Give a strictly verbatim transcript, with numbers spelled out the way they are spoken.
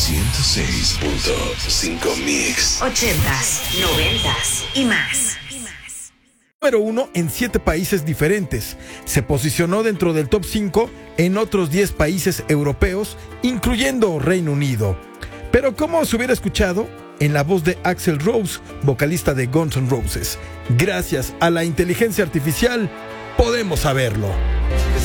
ciento seis punto cinco Mix. Ochentas, noventas y más. Número uno en siete países diferentes. Se posicionó dentro del top cinco en otros diez países europeos, incluyendo Reino Unido. Pero ¿cómo se hubiera escuchado? En la voz de Axl Rose, vocalista de Guns N' Roses. Gracias a la inteligencia artificial, podemos saberlo.